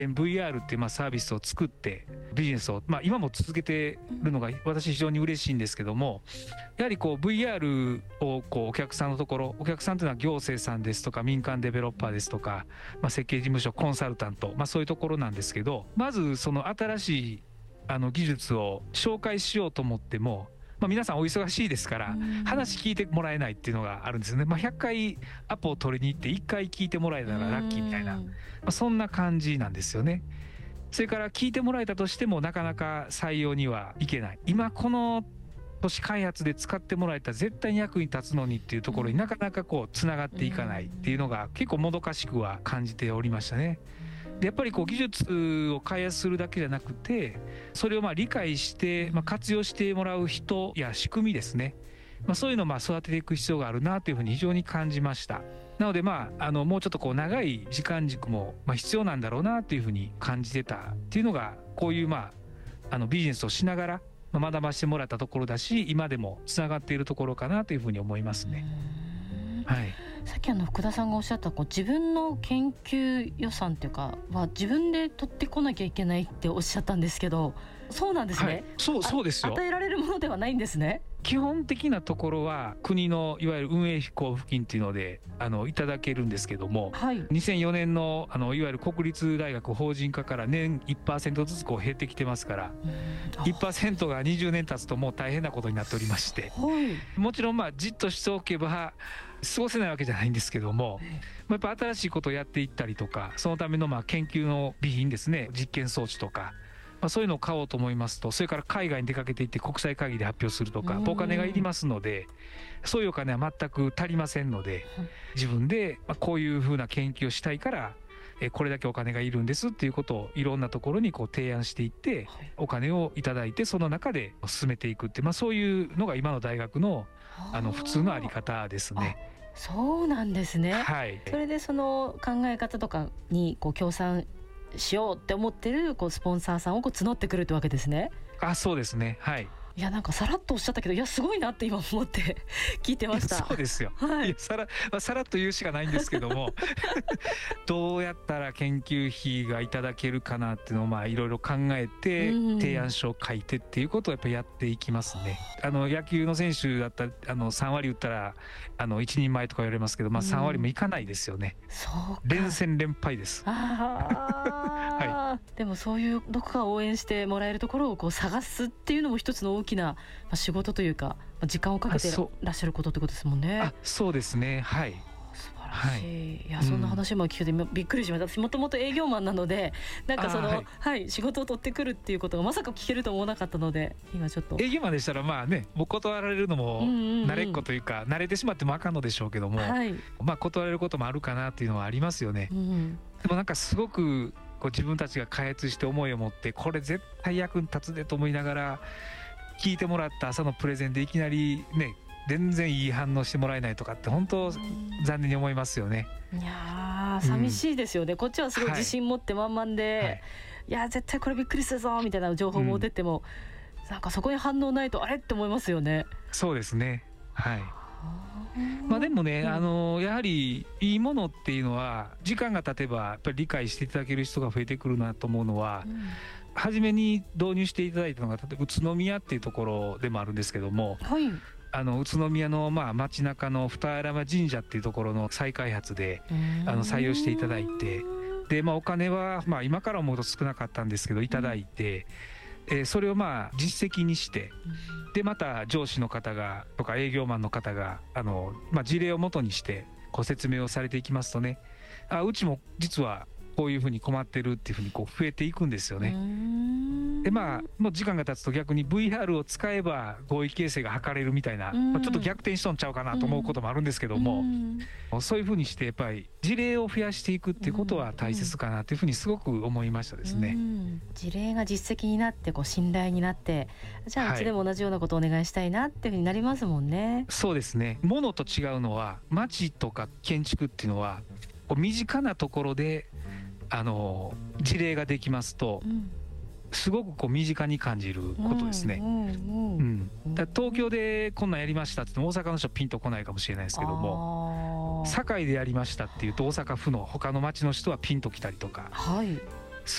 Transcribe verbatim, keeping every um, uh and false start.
ブイアール っていうまあサービスを作ってビジネスを、まあ、今も続けてるのが私非常に嬉しいんですけども、やはりこう ブイアール をこうお客さんのところ、お客さんというのは行政さんですとか民間デベロッパーですとか、まあ、設計事務所コンサルタント、まあ、そういうところなんですけど、まずその新しいあの技術を紹介しようと思っても、まあ、皆さんお忙しいですから話聞いてもらえないっていうのがあるんですよね。まあ、ひゃっかいアポを取りに行っていっかい聞いてもらえたらラッキーみたいな、まあ、そんな感じなんですよね。それから聞いてもらえたとしてもなかなか採用にはいけない。今この都市開発で使ってもらえたら絶対に役に立つのにっていうところになかなかこうつながっていかないっていうのが結構もどかしくは感じておりましたね。でやっぱりこう技術を開発するだけじゃなくて、それをまあ理解して、まあ、活用してもらう人や仕組みですね、まあ、そういうのをまあ育てていく必要があるなというふうに非常に感じました。なのでまああのもうちょっとこう長い時間軸もまあ必要なんだろうなというふうに感じてたっていうのが、こういうまああのビジネスをしながら学ばしてもらったところだし、今でもつながっているところかなというふうに思いますね。はい、 さっきあの福田さんがおっしゃったこう自分の研究予算というかは自分で取ってこなきゃいけないっておっしゃったんですけど、そうなんですね。はい、 そうそうですよ。 与えられるものではないんですね。 基本的なところは国のいわゆる運営費交付金っていうのであのいただけるんですけども、はい、にせんよねんのあのいわゆる国立大学法人化から年 いちパーセント ずつこう減ってきてますから、いちパーセント がにじゅうねん経つともう大変なことになっておりまして、はい、もちろんまあじっとしておけば過ごせないわけじゃないんですけども、やっぱ新しいことをやっていったりとか、そのためのまあ研究の備品ですね、実験装置とか、まあ、そういうのを買おうと思いますと、それから海外に出かけていって国際会議で発表するとかお金がいりますので、そういうお金は全く足りませんので、自分でまあこういうふうな研究をしたいからこれだけお金がいるんですっていうことをいろんなところにこう提案していってお金をいただいて、その中で進めていくって、まあ、そういうのが今の大学のあの普通のあり方ですね。 そうなんですね。 はい、 それでその考え方とかにこう協賛しようって思ってるこうスポンサーさんをこう募ってくるってわけですね。 あ、そうですね。はい。 いやなんかさらっとおっしゃったけど、いやすごいなって今思って聞いてました。 そうですよ、はい、いやさら、まあ、さらっと言うしかないんですけどもどうやったら研究費がいただけるかなっていうのをまあいろいろ考えて提案書を書いてっていうことをやっぱりやっていきますね。あの野球の選手だったらあのさんわり打ったらあの一人前とか言われますけど、まあ、さんわりもいかないですよね。そう連戦連敗です。 あ、はい、でもそういうどこか応援してもらえるところをこう探すっていうのも一つの大きな仕事というか時間をかけてらっしゃることってことですもんね。 あ、そうですね。はい、 素晴らしい、はい、いやそんな話も聞けてびっくりしました。私もともと営業マンなのでなんかその、はいはい、仕事を取ってくるっていうことがまさか聞けると思わなかったので、今ちょっと営業マンでしたらまあね、もう断られるのも慣れっこというか、うんうんうん、慣れてしまってもあかんのでしょうけども、はい、まあ断れることもあるかなっていうのはありますよね、うん、でもなんかすごくこう自分たちが開発して思いを持ってこれ絶対役に立つでと思いながら聞いてもらった朝のプレゼンでいきなりね全然いい反応してもらえないとかって本当残念に思いますよね。 いや寂しいですよね、うん、こっちはすごい自信持って満々で、はい、いや絶対これびっくりするぞみたいな情報も出ても、うん、なんかそこに反応ないとあれって思いますよね。 そうですね、はい。まあでもね、うん、あのやはりいいものっていうのは時間が経てばやっぱり理解していただける人が増えてくるなと思うのは、うん、初めに導入していただいたのが例えば宇都宮っていうところでもあるんですけども、はい、あの宇都宮のまあ街中の二山神社っていうところの再開発であの採用していただいて、で、まあ、お金はまあ今から思うと少なかったんですけどいただいて、うん、えー、それをまあ実績にして、でまた上司の方がとか営業マンの方があの、まあ、事例をもとにしてご説明をされていきますとね、あうちも実はこういうふうに困ってるっていうふうにこう増えていくんですよね。でまあもう時間が経つと逆に ブイアール を使えば合意形成が図れるみたいな、まあ、ちょっと逆転しとんちゃうかなと思うこともあるんですけども、そういうふうにしてやっぱり事例を増やしていくっていうことは大切かなというふうにすごく思いましたですね。 事例が実績になってこう信頼になって、じゃあうちでも同じようなことをお願いしたいなっていうふうになりますもんね。 はい、そうですね。ものと違うのは街とか建築っていうのはこう身近なところであの事例ができますと、うん、すごくこう身近に感じることですね。だ東京でこんなんやりましたって大阪の人はピンとこないかもしれないですけども、堺でやりましたっていうと大阪府の他の町の人はピンときたりとか、はい、